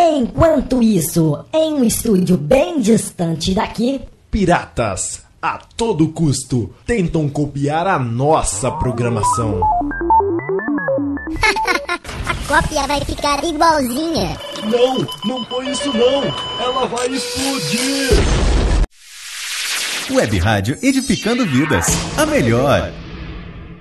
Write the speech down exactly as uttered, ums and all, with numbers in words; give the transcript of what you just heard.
Enquanto isso, em um estúdio bem distante daqui, piratas, a todo custo, tentam copiar a nossa programação. A cópia vai ficar igualzinha. Não, não foi isso não. Ela vai explodir. Web Rádio Edificando Vidas, a melhor.